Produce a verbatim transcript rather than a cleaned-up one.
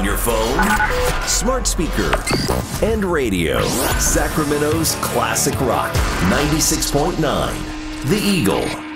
your phone, smart speaker, and radio. Sacramento's classic rock, ninety-six point nine, The Eagle.